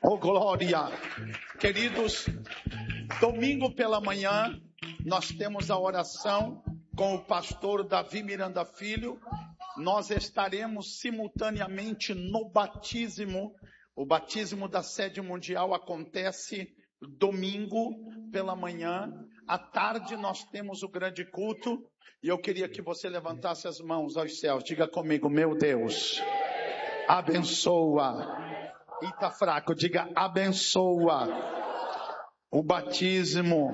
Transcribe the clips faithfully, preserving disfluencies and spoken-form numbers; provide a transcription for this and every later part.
Oh, glória! Queridos, domingo pela manhã, nós temos a oração com o pastor Davi Miranda Filho. Nós estaremos simultaneamente no batismo. O batismo da sede mundial acontece domingo pela manhã. À tarde nós temos o grande culto. E eu queria que você levantasse as mãos aos céus. Diga comigo, meu Deus, abençoa. E tá fraco, diga abençoa o batismo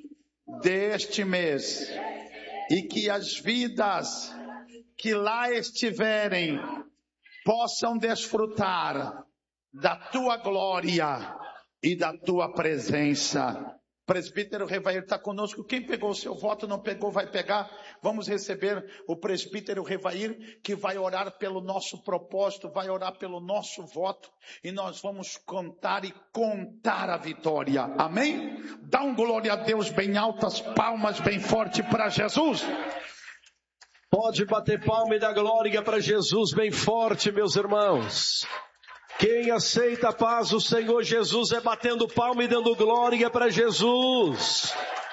deste mês. E que as vidas que lá estiverem possam desfrutar da tua glória e da tua presença. Presbítero Revair está conosco. Quem pegou o seu voto, não pegou, vai pegar. Vamos receber o presbítero Revair, que vai orar pelo nosso propósito, vai orar pelo nosso voto. E nós vamos contar e contar a vitória. Amém? Dá um glória a Deus bem altas, palmas bem forte para Jesus. Pode bater palma e dar glória para Jesus bem forte, meus irmãos. Quem aceita a paz do Senhor Jesus é batendo palma e dando glória para Jesus.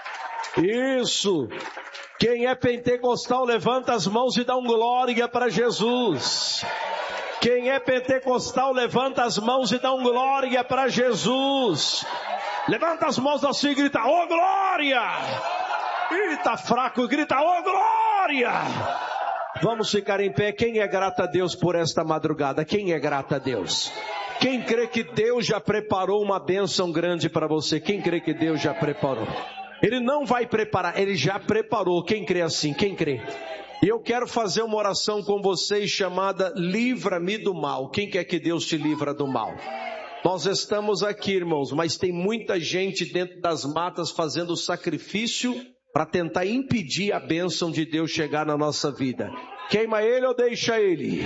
Isso. Quem é pentecostal levanta as mãos e dá um glória para Jesus. Quem é pentecostal levanta as mãos e dá um glória para Jesus. Levanta as mãos assim e grita, ô glória! E tá fraco, grita, ô glória! Vamos ficar em pé. Quem é grato a Deus por esta madrugada? Quem é grato a Deus? Quem crê que Deus já preparou uma bênção grande para você? Quem crê que Deus já preparou? Ele não vai preparar, Ele já preparou. Quem crê assim? Quem crê? E eu quero fazer uma oração com vocês chamada livra-me do mal. Quem quer que Deus te livra do mal? Nós estamos aqui, irmãos, mas tem muita gente dentro das matas fazendo sacrifício para tentar impedir a bênção de Deus chegar na nossa vida. Queima ele ou deixa ele?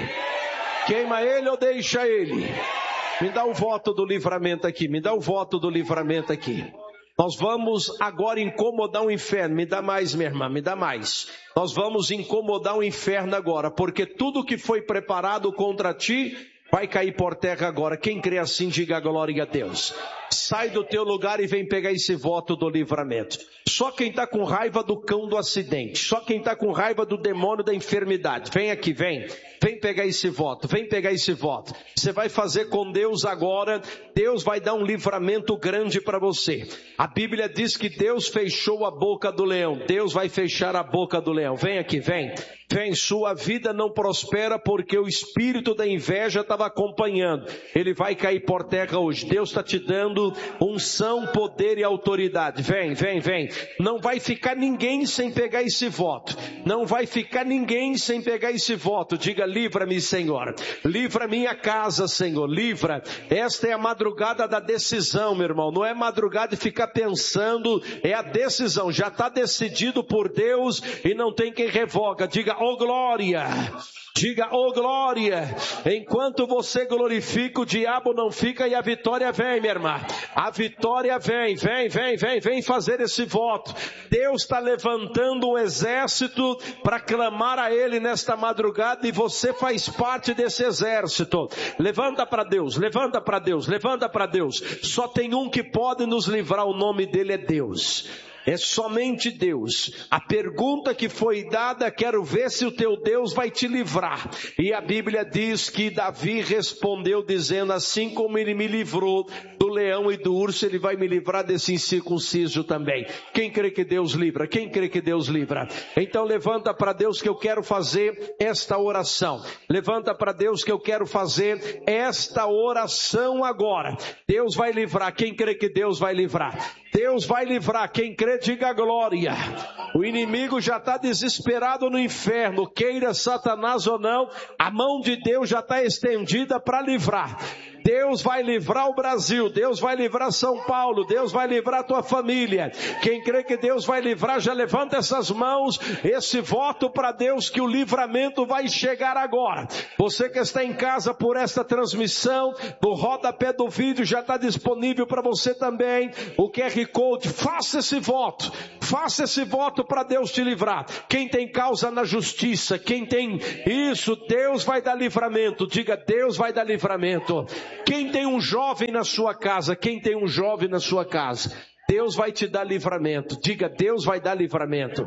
Queima ele ou deixa ele? Me dá o voto do livramento aqui, me dá o voto do livramento aqui. Nós vamos agora incomodar o inferno. Me dá mais, minha irmã, me dá mais. Nós vamos incomodar o inferno agora, porque tudo que foi preparado contra ti vai cair por terra agora. Quem crê assim, diga glória a Deus. Sai do teu lugar e vem pegar esse voto do livramento. Só quem está com raiva do cão do acidente, só quem está com raiva do demônio da enfermidade, vem aqui, vem. Vem pegar esse voto, vem pegar esse voto. Você vai fazer com Deus agora. Deus vai dar um livramento grande para você. A Bíblia diz que Deus fechou a boca do leão. Deus vai fechar a boca do leão. Vem aqui, vem. Vem, sua vida não prospera porque o espírito da inveja estava acompanhando. Ele vai cair por terra hoje. Deus está te dando unção, poder e autoridade. Vem, vem, vem. Não vai ficar ninguém sem pegar esse voto. Não vai ficar ninguém sem pegar esse voto. Diga, livra-me, Senhor. Livra minha casa, Senhor. Livra. Esta é a madrugada da decisão, meu irmão. Não é madrugada de ficar pensando. É a decisão. Já está decidido por Deus e não tem quem revoga. Diga, ô glória, diga, ô glória. Enquanto você glorifica, o diabo não fica e a vitória vem, minha irmã. A vitória vem, vem, vem, vem, vem fazer esse voto. Deus está levantando um exército para clamar a Ele nesta madrugada e você faz parte desse exército. Levanta para Deus, levanta para Deus, levanta para Deus. Só tem um que pode nos livrar, o nome dele é Deus. É somente Deus. A pergunta que foi dada, quero ver se o teu Deus vai te livrar. E a Bíblia diz que Davi respondeu dizendo, assim como ele me livrou do leão e do urso, ele vai me livrar desse incircunciso também. Quem crê que Deus livra? Quem crê que Deus livra? Então levanta para Deus que eu quero fazer esta oração. Levanta para Deus que eu quero fazer esta oração agora. Deus vai livrar. Quem crê que Deus vai livrar? Deus vai livrar. Quem crê, diga glória. O inimigo já está desesperado no inferno. Queira Satanás ou não, a mão de Deus já está estendida para livrar. Deus vai livrar o Brasil, Deus vai livrar São Paulo, Deus vai livrar a tua família. Quem crê que Deus vai livrar, já levanta essas mãos, esse voto para Deus que o livramento vai chegar agora. Você que está em casa por esta transmissão, no rodapé do vídeo já está disponível para você também o Q R Code. Faça esse voto, faça esse voto para Deus te livrar. Quem tem causa na justiça, quem tem isso, Deus vai dar livramento. Diga, Deus vai dar livramento. Quem tem um jovem na sua casa? Quem tem um jovem na sua casa? Deus vai te dar livramento. Diga, Deus vai dar livramento.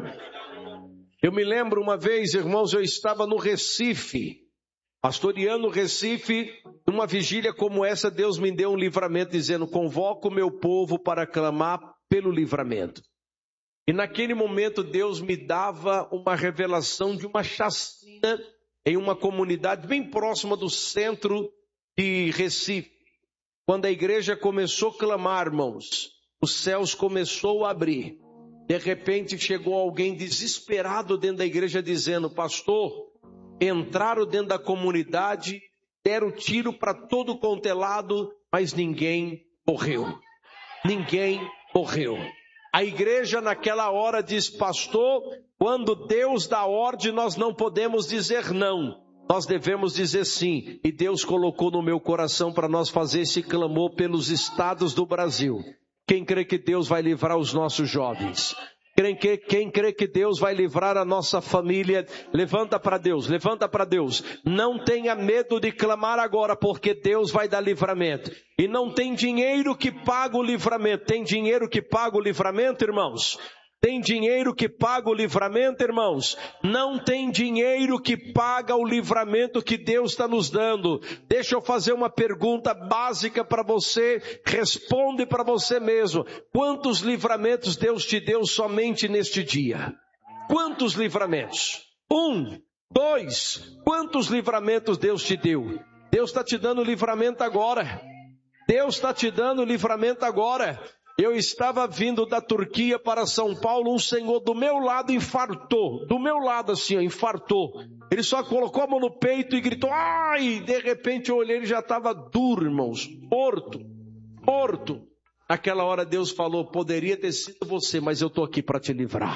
Eu me lembro uma vez, irmãos, eu estava no Recife, pastoreando o Recife, numa vigília como essa, Deus me deu um livramento dizendo, convoco o meu povo para clamar pelo livramento. E naquele momento Deus me dava uma revelação de uma chacina em uma comunidade bem próxima do centro de Recife. Quando a igreja começou a clamar, irmãos, os céus começou a abrir. De repente chegou alguém desesperado dentro da igreja dizendo, pastor, entraram dentro da comunidade, deram tiro para todo quanto é lado, mas ninguém morreu. Ninguém morreu. A igreja naquela hora diz, pastor, quando Deus dá ordem, nós não podemos dizer não. Nós devemos dizer sim. E Deus colocou no meu coração para nós fazer esse clamor pelos estados do Brasil. Quem crê que Deus vai livrar os nossos jovens? Quem crê, quem crê que Deus vai livrar a nossa família? Levanta para Deus, levanta para Deus. Não tenha medo de clamar agora, porque Deus vai dar livramento. E não tem dinheiro que paga o livramento. Tem dinheiro que paga o livramento, irmãos? Tem dinheiro que paga o livramento, irmãos? Não tem dinheiro que paga o livramento que Deus está nos dando. Deixa eu fazer uma pergunta básica para você. Responde para você mesmo. Quantos livramentos Deus te deu somente neste dia? Quantos livramentos? Um, dois. Quantos livramentos Deus te deu? Deus está te dando livramento agora. Deus está te dando livramento agora. Eu estava vindo da Turquia para São Paulo, um senhor do meu lado infartou, do meu lado assim, ó, infartou. Ele só colocou a mão no peito e gritou, ai! De repente eu olhei, ele já estava duro, irmãos, morto, morto. Naquela hora Deus falou, poderia ter sido você, mas eu estou aqui para te livrar.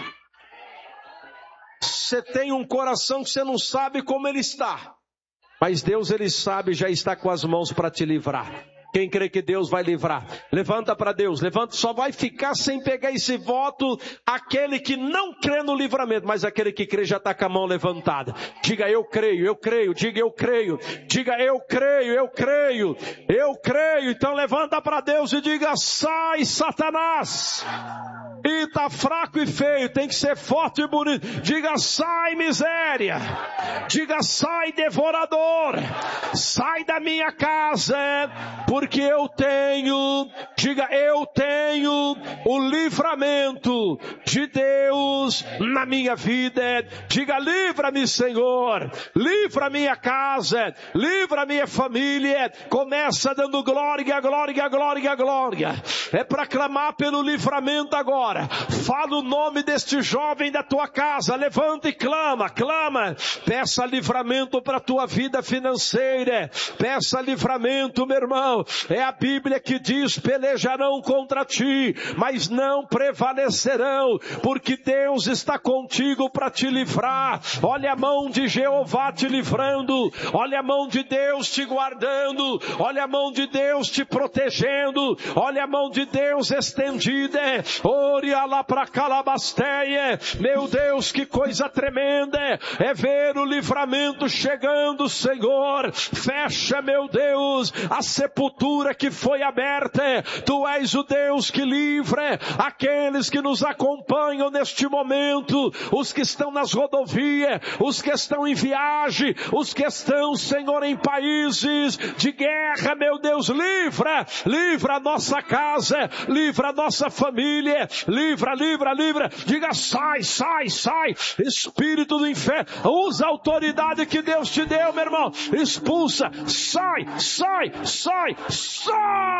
Você tem um coração que você não sabe como ele está, mas Deus, ele sabe, já está com as mãos para te livrar. Quem crê que Deus vai livrar? Levanta para Deus, levanta, só vai ficar sem pegar esse voto aquele que não crê no livramento, mas aquele que crê já está com a mão levantada. Diga eu creio, eu creio, diga eu creio, diga eu creio, eu creio, eu creio. Então levanta para Deus e diga, sai Satanás. E tá fraco e feio, tem que ser forte e bonito. Diga sai miséria, diga sai devorador, sai da minha casa, porque eu tenho, diga eu tenho o livramento de Deus na minha vida. Diga livra-me Senhor, livra minha casa, livra minha família. Começa dando glória, glória, glória, glória. É para clamar pelo livramento agora. Fala o nome deste jovem da tua casa, levanta e clama, clama, peça livramento para a tua vida financeira, peça livramento, meu irmão. É a Bíblia que diz, pelejarão contra ti, mas não prevalecerão, porque Deus está contigo para te livrar. Olha a mão de Jeová te livrando, olha a mão de Deus te guardando, olha a mão de Deus te protegendo, olha a mão de Deus estendida. Ore lá para Calabasteia. Meu Deus, que coisa tremenda é ver o livramento chegando, Senhor. Fecha, meu Deus, a sepultura que foi aberta. Tu és o Deus que livra aqueles que nos acompanham neste momento, os que estão nas rodovias, os que estão em viagem, os que estão, Senhor, em países de guerra. Meu Deus, livra, livra a nossa casa, livra a nossa família, livra, livra, livra. Diga sai, sai, sai. Espírito do inferno, usa a autoridade que Deus te deu, meu irmão. Expulsa, sai, sai, sai, sai.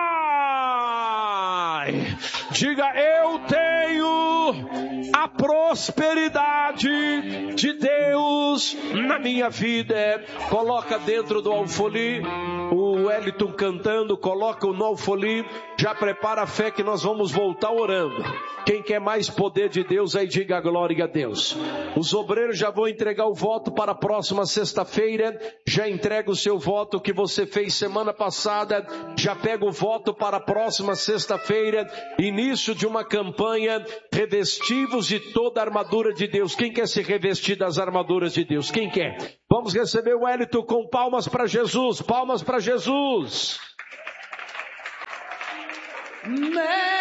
Diga eu tenho a prosperidade de Deus na minha vida. Coloca dentro do alfoli o Wellington cantando, coloca no alfoli. Já prepara a fé que nós vamos voltar orando. Quem quer mais poder de Deus aí, diga glória a Deus. Os obreiros já vão entregar o voto para a próxima sexta-feira. Já entrega o seu voto que você fez semana passada. Já pega o voto para a próxima sexta-feira. Início de uma campanha, revestivos de toda a armadura de Deus. Quem quer se revestir das armaduras de Deus? Quem quer? Vamos receber o Wellington com palmas para Jesus. Palmas para Jesus. me